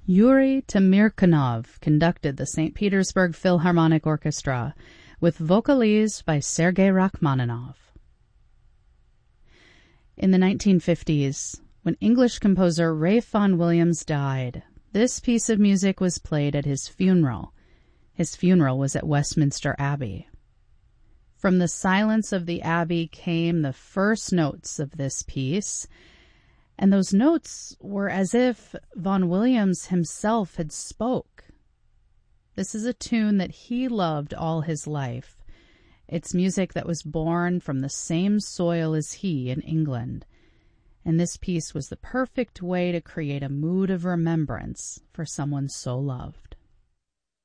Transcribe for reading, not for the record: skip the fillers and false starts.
Yuri Tamirkanov conducted the St. Petersburg Philharmonic Orchestra with vocalise by Sergei Rachmaninoff. In the 1950s, when English composer Ralph Vaughan Williams died, this piece of music was played at his funeral. His funeral was at Westminster Abbey. From the silence of the Abbey came the first notes of this piece, and those notes were as if Vaughan Williams himself had spoke. This is a tune that he loved all his life. It's music that was born from the same soil as he in England. And this piece was the perfect way to create a mood of remembrance for someone so loved.